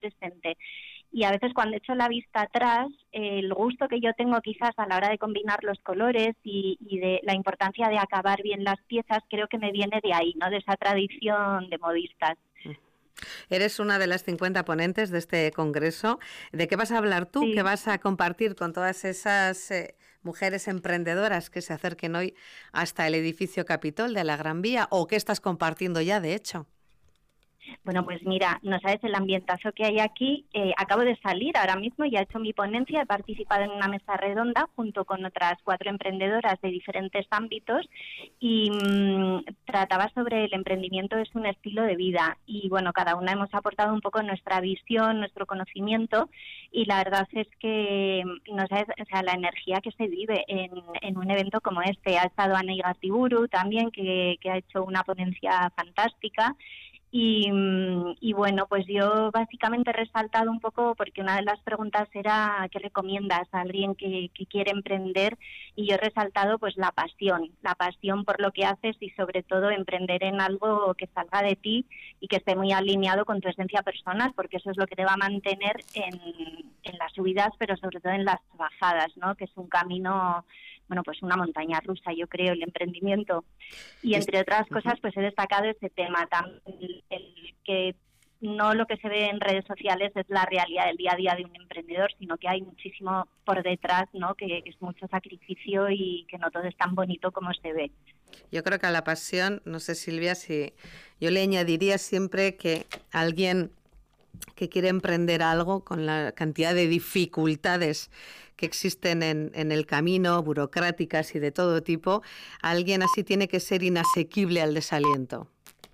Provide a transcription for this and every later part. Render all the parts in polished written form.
presente. Y a veces cuando echo la vista atrás, el gusto que yo tengo quizás a la hora de combinar los colores y de la importancia de acabar bien las piezas, creo que me viene de ahí, ¿no? De esa tradición de modistas. Eres una de las 50 ponentes de este congreso. ¿De qué vas a hablar tú? Sí. ¿Qué vas a compartir con todas esas mujeres emprendedoras que se acerquen hoy hasta el edificio Capitol de la Gran Vía? ¿O qué estás compartiendo ya, de hecho? Bueno, pues mira, no sabes el ambientazo que hay aquí. Acabo de salir ahora mismo, ya he hecho mi ponencia, he participado en una mesa redonda junto con otras 4 emprendedoras de diferentes ámbitos y trataba sobre el emprendimiento es un estilo de vida. Y bueno, cada una hemos aportado un poco nuestra visión, nuestro conocimiento y la verdad es que no sabes, o sea, la energía que se vive en un evento como este. Ha estado Ana Igartiburu también, que ha hecho una ponencia fantástica. Y bueno, pues yo básicamente he resaltado un poco porque una de las preguntas era ¿qué recomiendas a alguien que quiere emprender? Y yo he resaltado pues la pasión por lo que haces y sobre todo emprender en algo que salga de ti y que esté muy alineado con tu esencia personal, porque eso es lo que te va a mantener en las subidas, pero sobre todo en las bajadas, ¿no? Que es un camino, bueno, pues una montaña rusa, yo creo, el emprendimiento. Y entre otras cosas, pues he destacado este tema también, el que no lo que se ve en redes sociales es la realidad del día a día de un emprendedor, sino que hay muchísimo por detrás, ¿no? Que es mucho sacrificio y que no todo es tan bonito como se ve. Yo creo que a la pasión, no sé Silvia, si yo le añadiría siempre que alguien que quiere emprender algo con la cantidad de dificultades que existen en el camino, burocráticas y de todo tipo, alguien así tiene que ser inasequible al desaliento.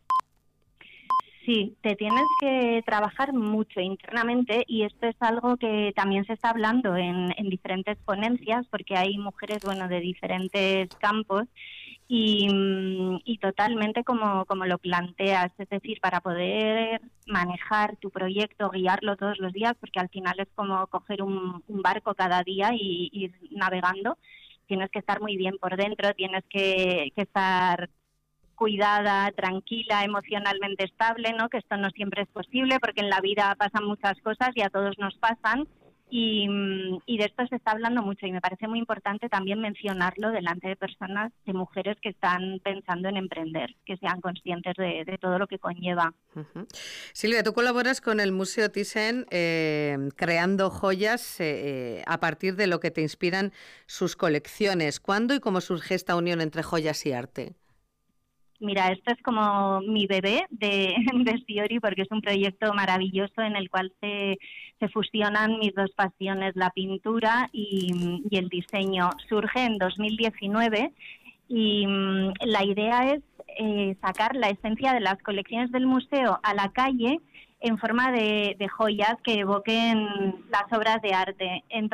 Sí, te tienes que trabajar mucho internamente y esto es algo que también se está hablando en diferentes ponencias porque hay mujeres, bueno, de diferentes campos y totalmente como lo planteas, es decir, para poder manejar tu proyecto, guiarlo todos los días, porque al final es como coger un barco cada día y ir navegando, tienes que estar muy bien por dentro, tienes que estar cuidada, tranquila, emocionalmente estable, ¿no? Que esto no siempre es posible porque en la vida pasan muchas cosas y a todos nos pasan y de esto se está hablando mucho y me parece muy importante también mencionarlo delante de personas, de mujeres que están pensando en emprender, que sean conscientes de todo lo que conlleva. Silvia, tú colaboras con el Museo Thyssen creando joyas a partir de lo que te inspiran sus colecciones. ¿Cuándo y cómo surge esta unión entre joyas y arte? Mira, esto es como mi bebé de Fiori porque es un proyecto maravilloso en el cual se fusionan mis dos pasiones, la pintura y el diseño. Surge en 2019 y la idea es sacar la esencia de las colecciones del museo a la calle en forma de joyas que evoquen las obras de arte. Entonces,